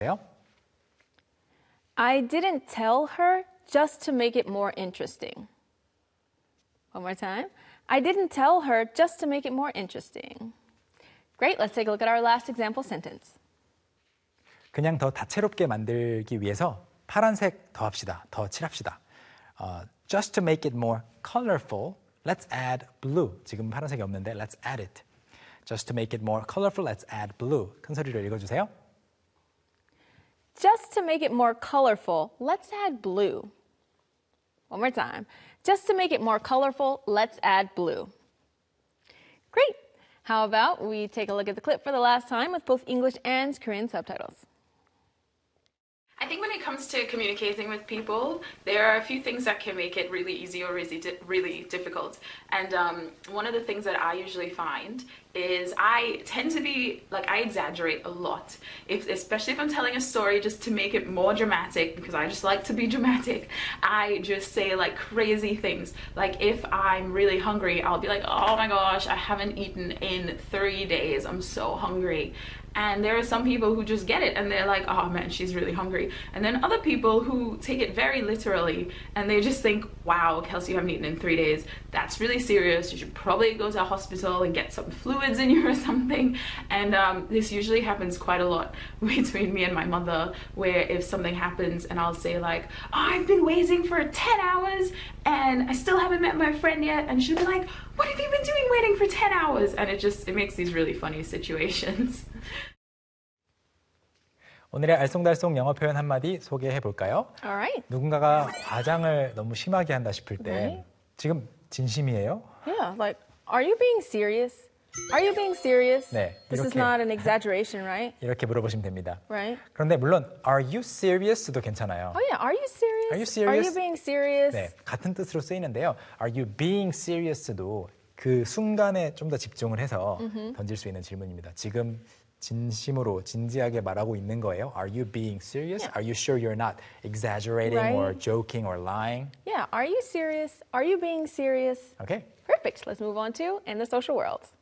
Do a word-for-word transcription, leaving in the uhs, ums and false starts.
I didn't tell her just to make it more interesting. One more time. I didn't tell her just to make it more interesting. Great, let's take a look at our last example sentence. 그냥 더 다채롭게 만들기 위해서 파란색 더 합시다. 더 칠합시다. Uh, just to make it more colorful, let's add blue. 지금 파란색이 없는데 let's add it. Just to make it more colorful, let's add blue. 큰 소리로 읽어주세요. Just to make it more colorful, let's add blue. One more time. Just to make it more colorful, let's add blue. Great. How about we take a look at the clip for the last time with both English and Korean subtitles. I think when it comes to communicating with people, there are a few things that can make it really easy or really, di really difficult. And um, one of the things that I usually find is I tend to be, like, I exaggerate a lot. If, especially if I'm telling a story just to make it more dramatic, because I just like to be dramatic, I just say, like, crazy things. Like, if I'm really hungry, I'll be like, oh my gosh, I haven't eaten in three days. I'm so hungry. And there are some people who just get it and they're like, oh man, she's really hungry. And then other people who take it very literally and they just think, wow, Kelsey, you haven't eaten in three days. That's really serious. You should probably go to a hospital and get some fluids in you or something. And um, this usually happens quite a lot between me and my mother, where if something happens and I'll say like, oh, I've been waiting for ten hours and I still haven't met my friend yet. And she'll be like, what have you been doing waiting for ten hours? And it just, it makes these really funny situations. 오늘의 알쏭달쏭 영어 표현 한마디 소개해 볼까요? Alright. 누군가가 과장을 너무 심하게 한다 싶을 때 Right. 지금 진심이에요? Yeah, like, are you being serious? Are you being serious? 네, This is 이렇게. not an exaggeration, right? 이렇게 물어보시면 됩니다. Right? 그런데 물론 Are you serious도 괜찮아요. Oh yeah, are you serious? Are you serious? Are you being serious? 네, 같은 뜻으로 쓰이는데요. Are you being serious도 그 순간에 좀 더 집중을 해서 mm-hmm. 던질 수 있는 질문입니다. 지금 진심으로 진지하게 말하고 있는 거예요? Are you being serious? Yeah. Are you sure you're not exaggerating Right. or joking or lying? Yeah, are you serious? Are you being serious? Okay. Perfect. Let's move on to In the Social World.